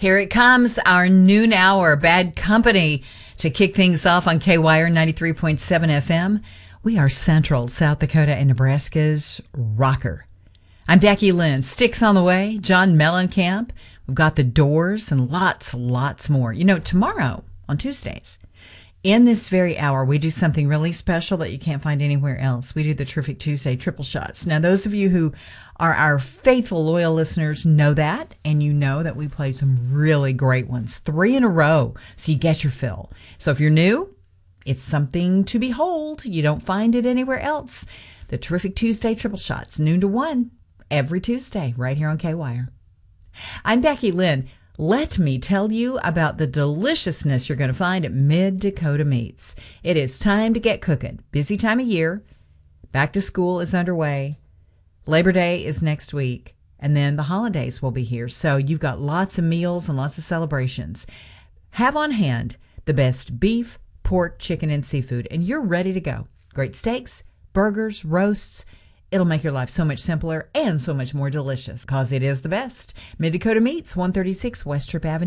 Here it comes, our noon hour, Bad Company, to kick things off on K-Wire 93.7 FM. We are Central South Dakota and Nebraska's rocker. I'm Becky Lynn. Sticks on the way, John Mellencamp. We've got the Doors and lots more. You know, tomorrow on Tuesdays, in this very hour, we do something really special that you can't find anywhere else. We do the Terrific Tuesday triple shots. Now, those of you who are our faithful, loyal listeners know that, and you know that we play some really great ones, 3 in a row, so you get your fill. So if you're new, it's something to behold. You don't find it anywhere else. The Terrific Tuesday triple shots, noon to 1, every Tuesday, right here on K-Wire. I'm Becky Lynn. Let me tell you about the deliciousness you're going to find at Mid-Dakota Meats. It is time to get cooking. Busy time of year. Back to school is underway. Labor Day is next week. And then the holidays will be here. So you've got lots of meals and lots of celebrations. Have on hand the best beef, pork, chicken, and seafood. And you're ready to go. Great steaks, burgers, roasts. It'll make your life so much simpler and so much more delicious because it is the best. Mid-Dakota Meats, 136 West Trip Avenue.